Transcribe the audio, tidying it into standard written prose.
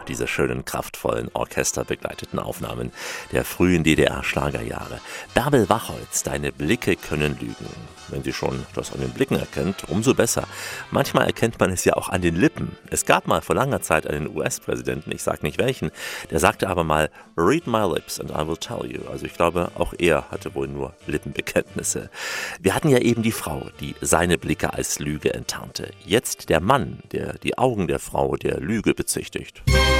diese schönen, kraftvollen, orchesterbegleiteten Aufnahmen der frühen DDR-Schlagerjahre. Bärbel Wachholz, deine Blicke können lügen. Wenn sie schon das an den Blicken erkennt, umso besser. Manchmal erkennt man es ja auch an den Lippen. Es gab mal vor langer Zeit einen US-Präsidenten, ich sage nicht welchen, der sagte aber mal, "Read my lips and I will tell you." Also ich glaube, auch er hatte wohl nur Lippenbekenntnisse. Wir hatten ja eben die Frau, die seine Blicke als Lüge enttarnte. Jetzt der Mann, der die Augen der Frau der Lüge bezichtigt.